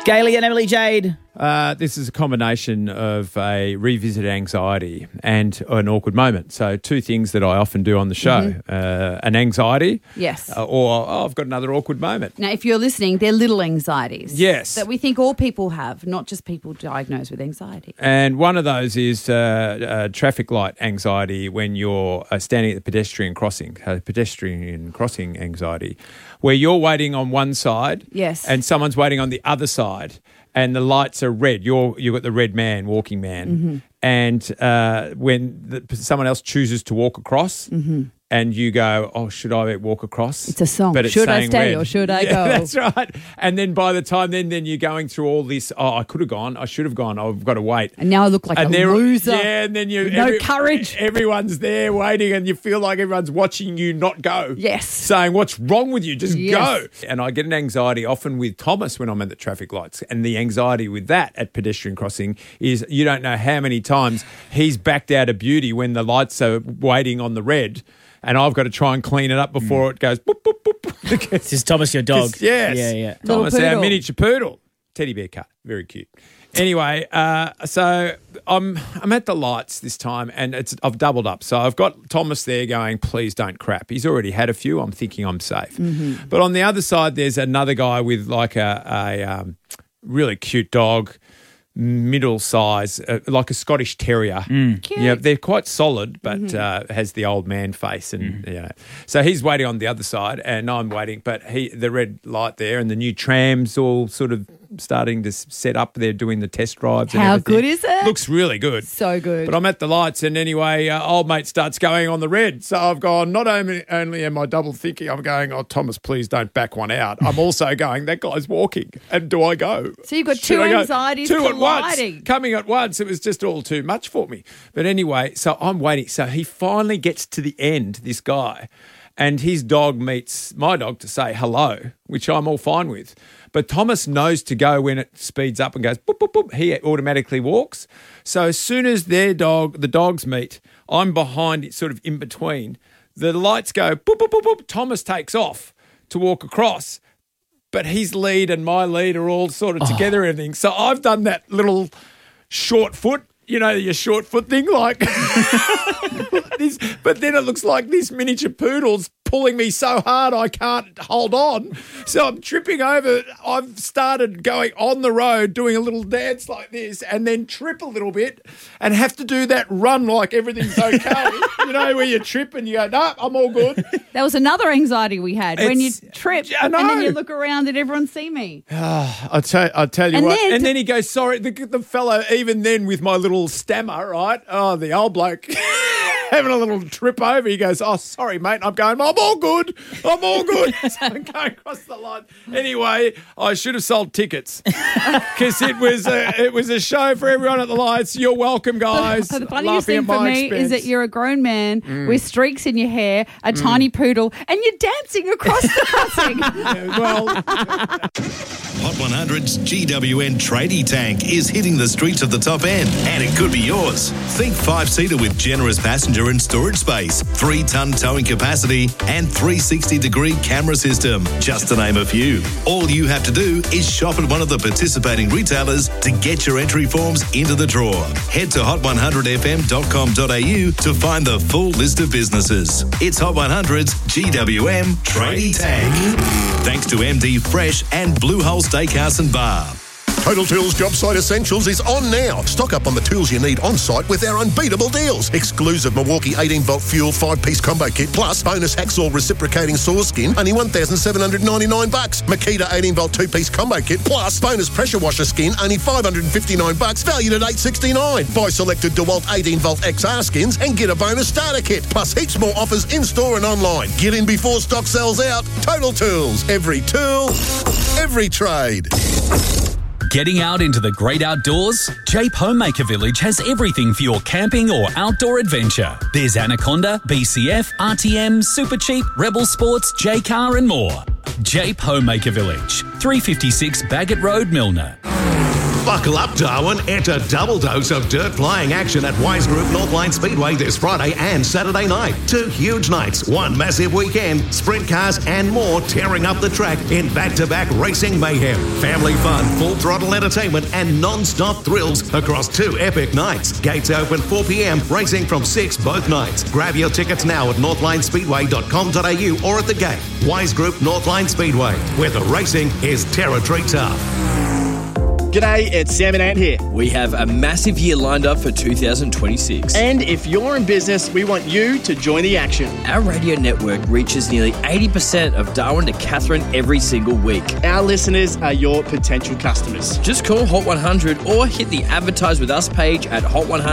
Gailey and Emily Jade. This is a combination of a revisited anxiety and an awkward moment. So two things that I often do on the show. An anxiety. Yes. Or I've got another awkward moment. Now, if you're listening, they're little anxieties. Yes. That we think all people have, not just people diagnosed with anxiety. And one of those is traffic light anxiety when you're standing at the pedestrian crossing anxiety, where you're waiting on one side Yes. and someone's waiting on the other side. And the lights are red. You've got the red man, walking man. And when someone else chooses to walk across and you go, oh, should I walk across? It's a song. But it's Should I saying stay red. or should I go? That's right. And then by the time then you're going through all this, I could have gone, I should have gone, I've got to wait. And now I look like a loser. Yeah, and then no courage. Everyone's there waiting and you feel like everyone's watching you not go. Yes. Saying, what's wrong with you? Just Yes. go. And I get an anxiety often with Thomas when I'm at the traffic lights. And the anxiety with that at pedestrian crossing is you don't know how many times he's backed out of beauty when the lights are waiting on the red. And I've got to try and clean it up before it goes boop, boop, boop. This is Thomas, your dog. Yes. Yeah. Thomas, Little our poodle. miniature poodle. Teddy bear cut. Very cute. Anyway, so I'm at the lights this time and I've doubled up. So I've got Thomas there going, please don't crap. He's already had a few. I'm thinking I'm safe. But on the other side, there's another guy with like a really cute dog, middle size, like a Scottish Terrier. Cute. Yeah, they're quite solid, but has the old man face, and so he's waiting on the other side, and I'm waiting. But the red light there, and the new trams all sort of starting to set up. They're doing the test drives. And How everything. good is it? Looks really good. So good. But I'm at the lights, and anyway, old mate starts going on the red. So I've gone, not only am I double thinking, I'm going, oh, Thomas, please don't back one out. I'm also going, that guy's walking, and do I go? So you've got Should two I go? anxieties Two colliding. at once, coming at once. It was just all too much for me. But anyway, so I'm waiting. So he finally gets to the end, this guy, and his dog meets my dog to say hello, which I'm all fine with. But Thomas knows to go when it speeds up and goes boop, boop, boop. He automatically walks. So as soon as the dogs meet, I'm behind, sort of in between. The lights go boop, boop, boop, boop. Thomas takes off to walk across. But his lead and my lead are all sort of together and everything. So I've done that little short foot, your short foot thing, like this. But then it looks like this miniature poodle's pulling me so hard I can't hold on. So I'm tripping over. I've started going on the road, doing a little dance like this, and then trip a little bit and have to do that run like everything's okay. Where you trip and you go, no, I'm all good. That was another anxiety we had when you trip I and then know. you look around and everyone see me. I'll tell you And what. then And then he goes, sorry, the fellow, even then with my little stammer, right? Oh, the old bloke having a little trip over. He goes, oh, sorry, mate. And I'm going, I'm all good. I'm all good. So I'm going across the line. Anyway, I should have sold tickets because it was a show for everyone at the lights. You're welcome, guys. So the funniest Laughing thing at for my me expense. is that you're a grown man with streaks in your hair, a tiny poodle, and you're dancing across the crossing. Well, Hot 100's GWN Tradie Tank is hitting the streets of the top end, and it could be yours. Think 5-seater with generous passenger and storage space, 3-ton towing capacity, and 360-degree camera system, just to name a few. All you have to do is shop at one of the participating retailers to get your entry forms into the draw. Head to hot100fm.com.au to find the full list of businesses. It's Hot 100's GWM Tradie Tank. Thanks to MD Fresh and Blue Hole Steakhouse and Bar. Total Tools Job Site Essentials is on now. Stock up on the tools you need on site with our unbeatable deals. Exclusive Milwaukee 18-volt fuel 5-piece combo kit plus bonus hacksaw reciprocating saw skin, only $1,799. Makita 18-volt 2-piece combo kit plus bonus pressure washer skin, only $559, valued at $869. Buy selected DeWalt 18-volt XR skins and get a bonus starter kit, plus heaps more offers in-store and online. Get in before stock sells out. Total Tools. Every tool, every trade. Getting out into the great outdoors? Jape Homemaker Village has everything for your camping or outdoor adventure. There's Anaconda, BCF, RTM, Super Cheap, Rebel Sports, J-Car and more. Jape Homemaker Village, 356 Baggett Road, Milner. Buckle up, Darwin. It's a double dose of dirt flying action at Wise Group Northline Speedway this Friday and Saturday night. 2 huge nights, 1 massive weekend, sprint cars and more tearing up the track in back-to-back racing mayhem. Family fun, full throttle entertainment and non-stop thrills across 2 epic nights. Gates open 4 p.m, racing from 6 both nights. Grab your tickets now at northlinespeedway.com.au or at the gate. Wise Group Northline Speedway, where the racing is territory tough. G'day, it's Sam and Ant here. We have a massive year lined up for 2026. And if you're in business, we want you to join the action. Our radio network reaches nearly 80% of Darwin to Catherine every single week. Our listeners are your potential customers. Just call Hot 100 or hit the Advertise With Us page at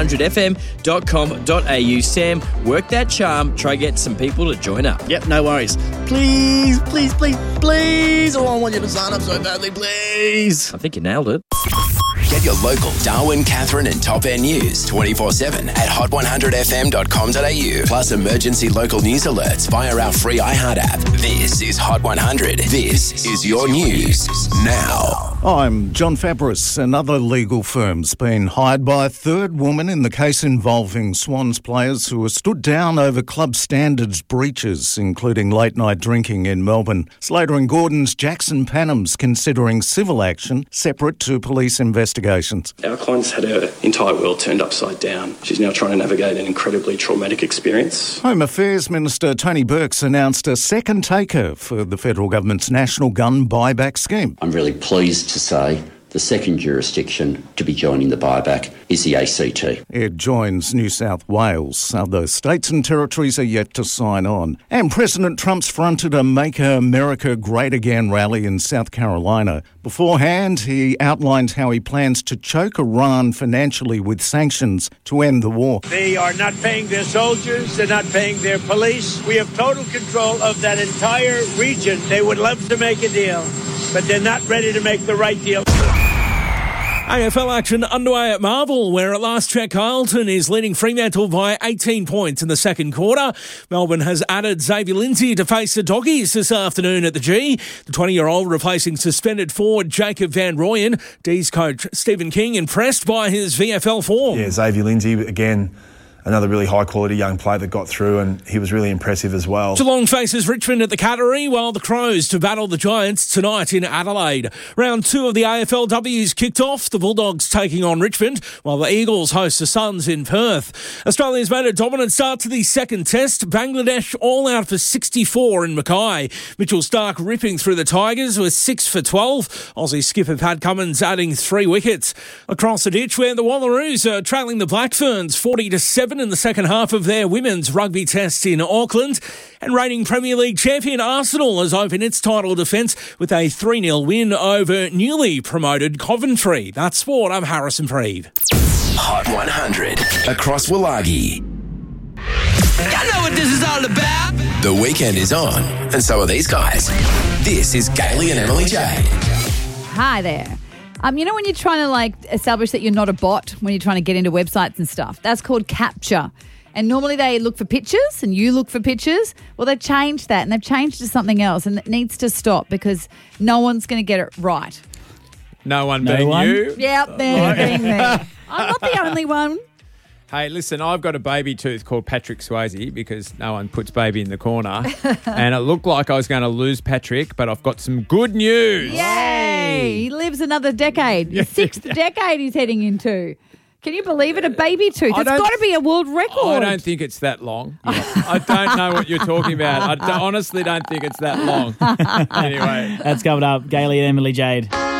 hot100fm.com.au. Sam, work that charm. Try get some people to join up. Yep, no worries. Please, please, please, please. Oh, I want you to sign up so badly, please. I think you nailed it. Get your local Darwin, Catherine and Top End news 24/7 at hot100fm.com.au. Plus emergency local news alerts via our free iHeart app. This is Hot 100. This is your news now. I'm John Fabris. Another legal firm's been hired by a third woman in the case involving Swans players who were stood down over club standards breaches, including late-night drinking in Melbourne. Slater and Gordon's Jackson Panham's considering civil action separate to police investigations. Our client's had her entire world turned upside down. She's now trying to navigate an incredibly traumatic experience. Home Affairs Minister Tony Burke's announced a second taker for the federal government's national gun buyback scheme. I'm really pleased to say the second jurisdiction to be joining the buyback is the ACT. It joins New South Wales. Other states and territories are yet to sign on. And President Trump's fronted a Make America Great Again rally in South Carolina. Beforehand, he outlined how he plans to choke Iran financially with sanctions to end the war. They are not paying their soldiers. They're not paying their police. We have total control of that entire region. They would love to make a deal, but they're not ready to make the right deal. AFL action underway at Marvel, where at last check Carlton is leading Fremantle by 18 points in the second quarter. Melbourne has added Xavier Lindsay to face the Doggies this afternoon at the G. The 20-year-old replacing suspended forward Jacob Van Rooyen. D's coach Stephen King impressed by his VFL form. Yeah, Xavier Lindsay, again, another really high-quality young player that got through, and he was really impressive as well. Geelong faces Richmond at the Cattery, while the Crows to battle the Giants tonight in Adelaide. Round 2 of the AFLW's kicked off, the Bulldogs taking on Richmond, while the Eagles host the Suns in Perth. Australia's made a dominant start to the second test. Bangladesh all out for 64 in Mackay. Mitchell Starc ripping through the Tigers with 6 for 12. Aussie skipper Pat Cummins adding 3 wickets. Across the ditch, where the Wallaroos are trailing the Black Ferns 40-7 in the second half of their women's rugby test in Auckland. And reigning Premier League champion Arsenal has opened its title defence with a 3-0 win over newly promoted Coventry. That's sport. I'm Harrison Preeve. Hot 100 across Wallagi. Y'all know what this is all about. The weekend is on, and so are these guys. This is Gailey and Emily Jade. Hi there. You know when you're trying to establish that you're not a bot when you're trying to get into websites and stuff? That's called CAPTCHA. And normally they look for pictures and you look for pictures. Well, they've changed that and they've changed to something else, and it needs to stop because no one's going to get it right. No one being you? Yep, they're being me. I'm not the only one. Hey, listen, I've got a baby tooth called Patrick Swayze because no one puts baby in the corner. And it looked like I was going to lose Patrick, but I've got some good news. Yay! He lives another decade. The 6th decade he's heading into. Can you believe it? A baby tooth. It's got to be a world record. I don't think it's that long. I don't know what you're talking about. I honestly don't think it's that long. Anyway. That's coming up. Gailey and Emily Jade.